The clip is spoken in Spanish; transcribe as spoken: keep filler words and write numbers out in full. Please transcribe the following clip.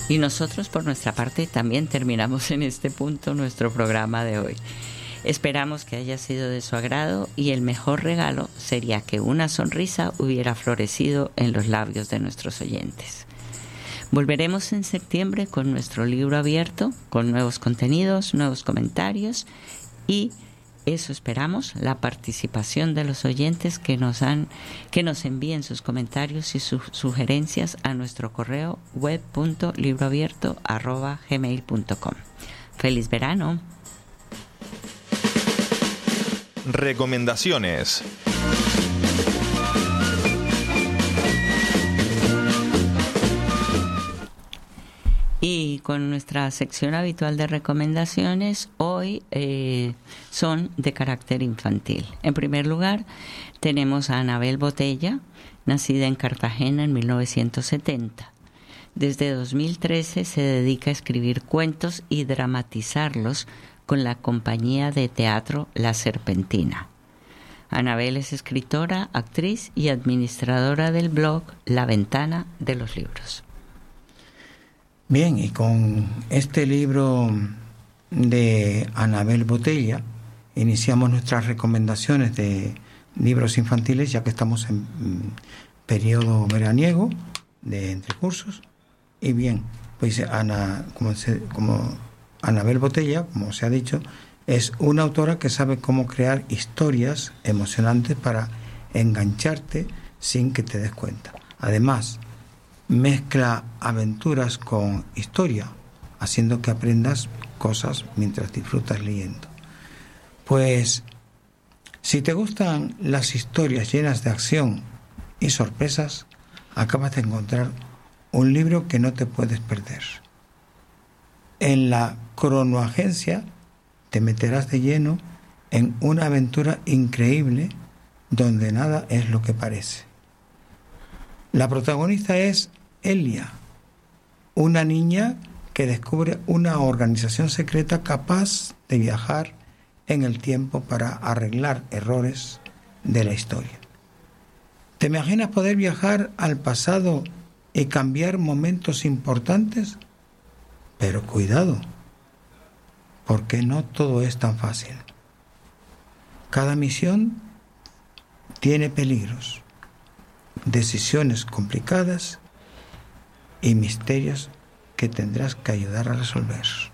Y nosotros, por nuestra parte, también terminamos en este punto nuestro programa de hoy. Esperamos que haya sido de su agrado y el mejor regalo sería que una sonrisa hubiera florecido en los labios de nuestros oyentes. Volveremos en septiembre con nuestro libro abierto, con nuevos contenidos, nuevos comentarios y eso esperamos, la participación de los oyentes que nos han, que nos envíen sus comentarios y sus sugerencias a nuestro correo web punto libroabierto arroba gmail punto com. ¡Feliz verano! Recomendaciones. Y con nuestra sección habitual de recomendaciones, hoy eh, son de carácter infantil. En primer lugar, tenemos a Anabel Botella, nacida en Cartagena en mil novecientos setenta. Desde dos mil trece se dedica a escribir cuentos y dramatizarlos con la compañía de teatro La Serpentina. Anabel es escritora, actriz y administradora del blog La Ventana de los Libros. Bien, y con este libro de Anabel Botella iniciamos nuestras recomendaciones de libros infantiles, ya que estamos en periodo veraniego de entre cursos. Y bien, pues Ana, como, se, como Anabel Botella, como se ha dicho, es una autora que sabe cómo crear historias emocionantes para engancharte sin que te des cuenta. Además, mezcla aventuras con historia, haciendo que aprendas cosas mientras disfrutas leyendo. Pues, si te gustan las historias llenas de acción y sorpresas, acabas de encontrar un libro que no te puedes perder. En la cronoagencia te meterás de lleno en una aventura increíble donde nada es lo que parece. La protagonista es Elia, una niña que descubre una organización secreta capaz de viajar en el tiempo para arreglar errores de la historia. ¿Te imaginas poder viajar al pasado y cambiar momentos importantes? Pero cuidado, porque no todo es tan fácil. Cada misión tiene peligros, decisiones complicadas y misterios que tendrás que ayudar a resolver.